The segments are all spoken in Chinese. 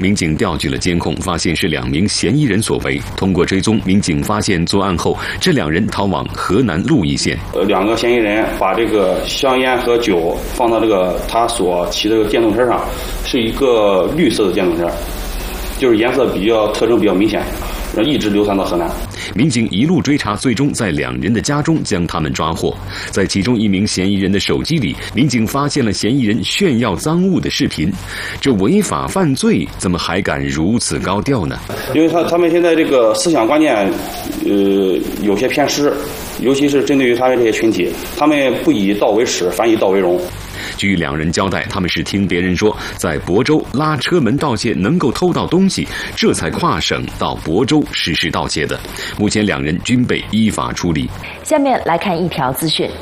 民警调取了监控，发现是2名嫌疑人所为。通过追踪，民警发现作案后，这2人逃往河南鹿邑县。 2个嫌疑人把这个香烟和酒放到这个他所骑的电动车上，是一个绿色的电动车，就是颜色特征比较明显，然后一直流传到河南。 民警一路追查，最终在2人的家中将他们抓获。在其中1名嫌疑人的手机里，民警发现了嫌疑人炫耀赃物的视频。这违法犯罪怎么还敢如此高调呢？ 因为他们现在这个思想观念，有些偏失，尤其是针对于他们这些群体，他们不以道为耻，反以道为荣。 据2人交代，他们是听别人说在亳州拉车门盗窃能够偷到东西，这才跨省到亳州实施盗窃的。目前2人均被依法处理。 下面来看一条资讯。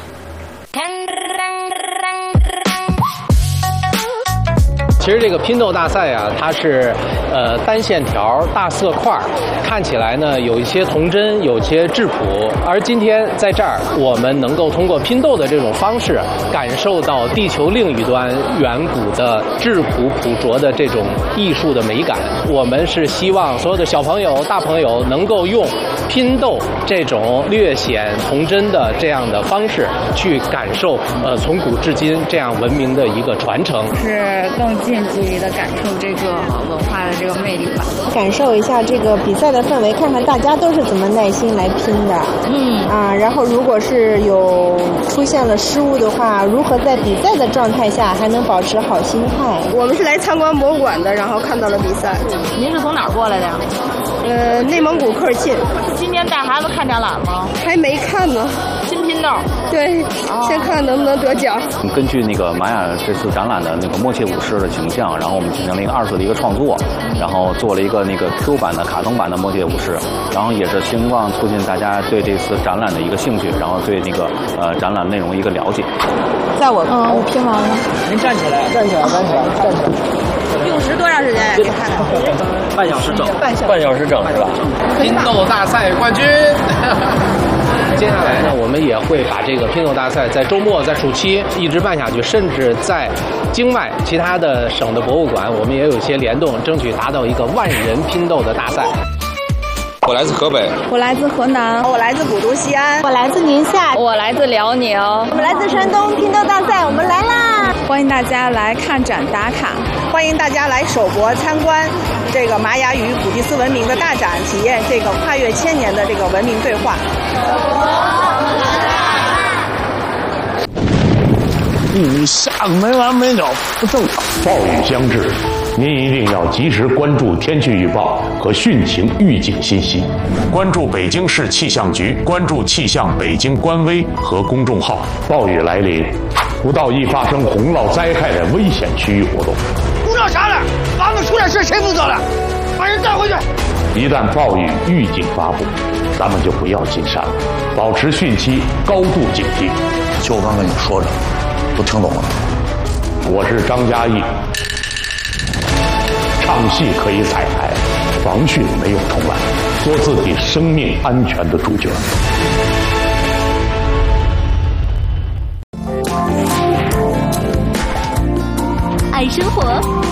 其实这个拼豆大赛啊，它是单线条大色块，看起来呢有一些童真，有一些质朴。而今天在这儿，我们能够通过拼豆的这种方式，感受到地球另一端远古的质朴朴拙的这种艺术的美感。我们是希望所有的小朋友、大朋友能够用拼豆这种略显童真的这样的方式，去感受从古至今这样文明的一个传承。 是更近距离的感受这个文化的这个魅力吧， 感受一下这个比赛的氛围，看看大家都是怎么耐心来拼的。然后如果是有出现了失误的话，如何在比赛的状态下还能保持好心态？ 我们是来参观博物馆的，然后看到了比赛。 您是从哪儿过来的呀？ 内蒙古科尔沁。 今天带孩子看展览吗？ 还没看呢。 新拼豆。 对，先看能不能得奖。 根据那个玛雅这次展览的那个默契武士的形象，然后我们进行了一个2次的一个创作，然后做了一个那个 Q 版的卡通版的默契武士，然后也是希望促进大家对这次展览的一个兴趣，然后对那个展览内容一个了解。 在我拼完了。 您站起来。 用时多长时间呀？你看看。 半小时整是吧？ 拼豆大赛冠军。接下来呢，我们也会把这个拼豆大赛在周末、在暑期一直办下去，甚至在境外其他的省的博物馆，我们也有一些联动，争取达到一个万人拼豆的大赛。 我来自河北， 我来自河南，我来自古都西安， 我来自宁夏， 我来自辽宁， 我们来自山东。拼豆大赛，我们来啦！ 欢迎大家来看展打卡， 欢迎大家来首博参观这个玛雅与古蒂斯文明的大展，体验这个跨越1000年的这个文明对话。 雨下个没完没了，不正常。暴雨将至，您一定要及时关注天气预报和汛情预警信息，关注北京市气象局，关注气象北京官微和公众号。暴雨来临，不到易发生洪涝灾害的危险区域活动。 鼓捣啥了？房子出点事谁负责了？把人带回去。 一旦暴雨预警发布，咱们就不要进山了，保持汛期高度警惕。 就我刚跟你说的，都听懂了。 我是张嘉译，唱戏可以彩排，防汛没有重来，做自己生命安全的主角。 爱生活，